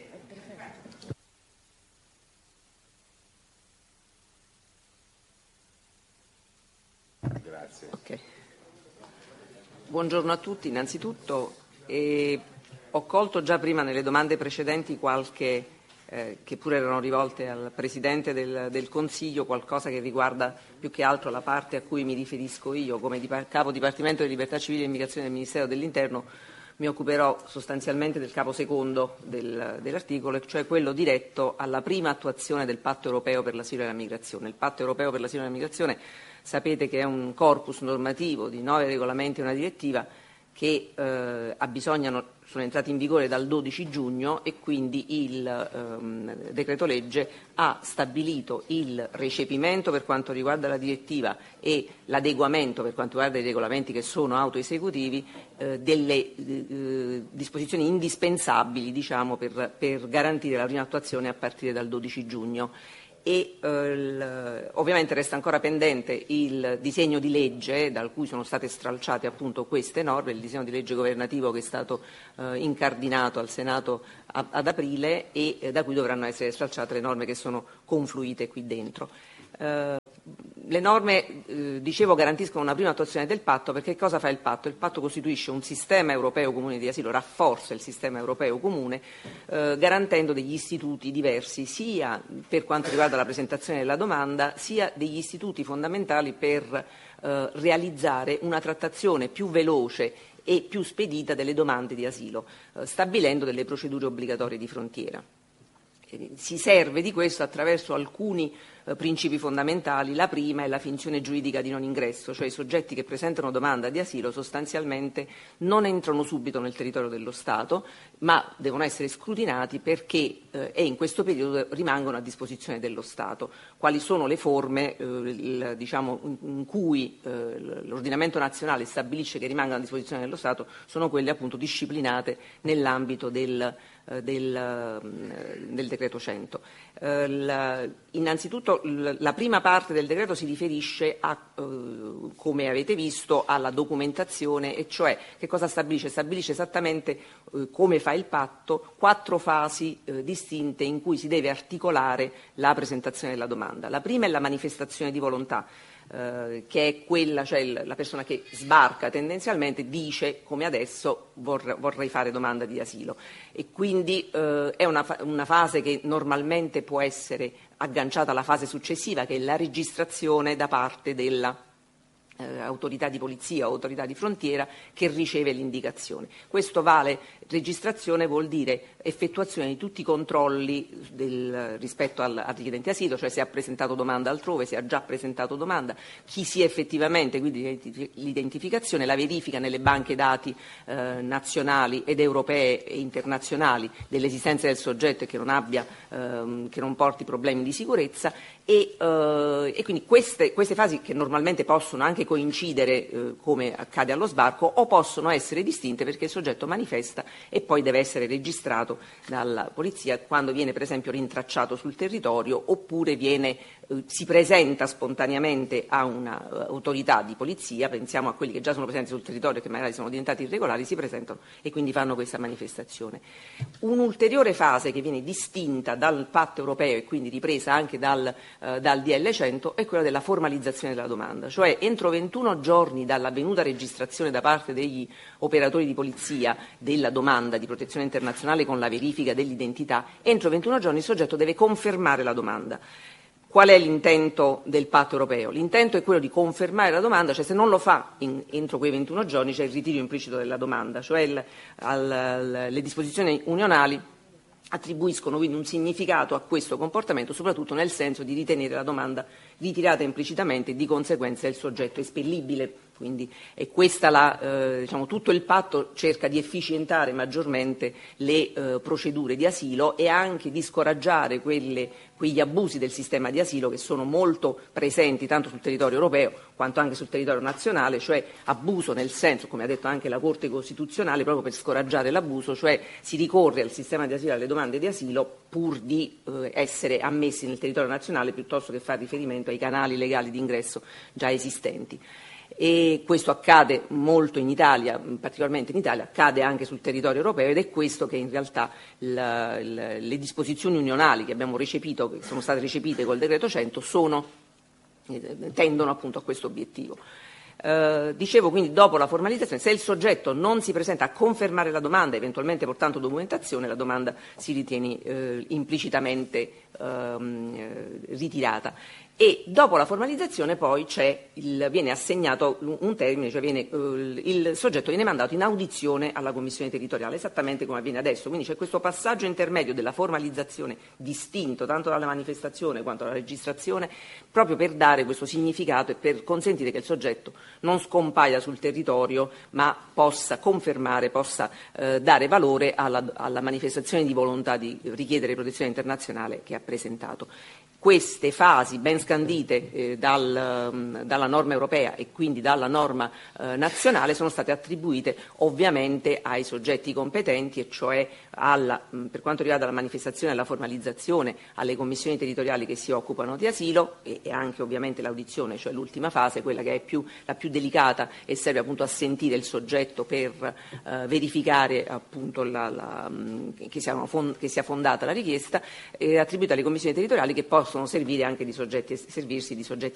Grazie. Okay. Buongiorno a tutti, innanzitutto eh, ho colto già prima nelle domande precedenti qualche, eh, che pure erano rivolte al Presidente del, del Consiglio, qualcosa che riguarda più che altro la parte a cui mi riferisco io. Come dip- capo Dipartimento di Libertà Civile e Immigrazione del Ministero dell'Interno mi occuperò sostanzialmente del capo secondo del, dell'articolo, cioè quello diretto alla prima attuazione del Patto Europeo per l'Asilo e la Migrazione. Il Patto Europeo per l'Asilo e la Migrazione sapete che è un corpus normativo di nove regolamenti e una direttiva che eh, abbisognano, sono entrati in vigore dal dodici giugno e quindi il ehm, decreto legge ha stabilito il recepimento per quanto riguarda la direttiva e l'adeguamento per quanto riguarda i regolamenti che sono autoesecutivi eh, delle eh, disposizioni indispensabili, diciamo, per, per garantire la prima attuazione a partire dal dodici giugno. E eh, l, ovviamente resta ancora pendente il disegno di legge da cui sono state stralciate appunto queste norme, il disegno di legge governativo che è stato eh, incardinato al Senato a, ad aprile e eh, da cui dovranno essere stralciate le norme che sono confluite qui dentro. Eh, le norme, eh, dicevo, garantiscono una prima attuazione del patto, perché cosa fa il patto? Il patto costituisce un sistema europeo comune di asilo, rafforza il sistema europeo comune, eh, garantendo degli istituti diversi, sia per quanto riguarda la presentazione della domanda, sia degli istituti fondamentali per eh, realizzare una trattazione più veloce e più spedita delle domande di asilo, eh, stabilendo delle procedure obbligatorie di frontiera. Si serve di questo attraverso alcuni eh, principi fondamentali. La prima è la finzione giuridica di non ingresso, cioè i soggetti che presentano domanda di asilo sostanzialmente non entrano subito nel territorio dello Stato, ma devono essere scrutinati perché eh, e in questo periodo rimangono a disposizione dello Stato. Quali sono le forme eh, il, diciamo, in, in cui eh, l'ordinamento nazionale stabilisce che rimangano a disposizione dello Stato? Sono quelle appunto disciplinate nell'ambito del Del, del decreto cento. Eh, la, innanzitutto l, la prima parte del decreto si riferisce a, eh, come avete visto, alla documentazione, e cioè che cosa stabilisce? Stabilisce esattamente eh, come fa il patto, quattro fasi eh, distinte in cui si deve articolare la presentazione della domanda. La prima è la manifestazione di volontà, Uh, che è quella, cioè il, la persona che sbarca tendenzialmente dice, come adesso, vor, vorrei fare domanda di asilo, e quindi uh, è una, fa- una fase che normalmente può essere agganciata alla fase successiva, che è la registrazione da parte della eh, autorità di polizia o autorità di frontiera che riceve l'indicazione. Questo vale, registrazione vuol dire effettuazione di tutti i controlli del, rispetto al, al richiedente asilo, cioè se ha presentato domanda altrove, se ha già presentato domanda, chi sia effettivamente, quindi l'identificazione, la verifica nelle banche dati eh, nazionali ed europee e internazionali dell'esistenza del soggetto e che non abbia, ehm, che non porti problemi di sicurezza e, eh, e quindi queste, queste fasi, che normalmente possono anche coincidere eh, come accade allo sbarco, o possono essere distinte perché il soggetto manifesta e poi deve essere registrato dalla polizia quando viene per esempio rintracciato sul territorio, oppure viene, eh, si presenta spontaneamente a un'autorità uh, di polizia. Pensiamo a quelli che già sono presenti sul territorio e che magari sono diventati irregolari, si presentano e quindi fanno questa manifestazione. Un'ulteriore fase che viene distinta dal patto europeo e quindi ripresa anche dal, uh, dal D L cento è quella della formalizzazione della domanda, cioè entro ventuno giorni dall'avvenuta registrazione da parte degli operatori di polizia della domanda di protezione internazionale con la verifica dell'identità, entro ventuno giorni il soggetto deve confermare la domanda. Qual è l'intento del patto europeo? L'intento è quello di confermare la domanda, cioè se non lo fa in, entro quei ventuno giorni c'è il ritiro implicito della domanda, cioè il, al, al, le disposizioni unionali attribuiscono quindi un significato a questo comportamento, soprattutto nel senso di ritenere la domanda ritirata implicitamente e di conseguenza il soggetto espellibile. Quindi è questa la, eh, diciamo, tutto il patto cerca di efficientare maggiormente le eh, procedure di asilo e anche di scoraggiare quelle, quegli abusi del sistema di asilo che sono molto presenti tanto sul territorio europeo quanto anche sul territorio nazionale, cioè abuso nel senso, come ha detto anche la Corte Costituzionale, proprio per scoraggiare l'abuso, cioè si ricorre al sistema di asilo, alle domande di asilo pur di eh, essere ammessi nel territorio nazionale piuttosto che fare riferimento ai canali legali di ingresso già esistenti. E questo accade molto in Italia, particolarmente in Italia, accade anche sul territorio europeo, ed è questo che in realtà la, la, le disposizioni unionali che abbiamo recepito, che sono state recepite col decreto cento, sono, eh, tendono appunto a questo obiettivo. Eh, dicevo quindi, dopo la formalizzazione, se il soggetto non si presenta a confermare la domanda, eventualmente portando documentazione, la domanda si ritiene eh, implicitamente ehm, ritirata. e dopo la formalizzazione poi c'è il, viene assegnato un termine, cioè viene, uh, il soggetto viene mandato in audizione alla commissione territoriale, esattamente come avviene adesso. Quindi c'è questo passaggio intermedio della formalizzazione distinto tanto dalla manifestazione quanto dalla registrazione, proprio per dare questo significato e per consentire che il soggetto non scompaia sul territorio ma possa confermare, possa eh, dare valore alla, alla manifestazione di volontà di richiedere protezione internazionale che ha presentato. Queste fasi ben scandite eh, dal, dalla norma europea e quindi dalla norma eh, nazionale sono state attribuite ovviamente ai soggetti competenti, e cioè alla, per quanto riguarda la manifestazione e la formalizzazione, alle commissioni territoriali che si occupano di asilo e, e anche ovviamente l'audizione, cioè l'ultima fase, quella che è più, la più delicata e serve appunto a sentire il soggetto per eh, verificare appunto la, la, che, sia fond- che sia fondata la richiesta, è attribuita alle commissioni territoriali che possono servire anche di soggetti, servirsi di soggetti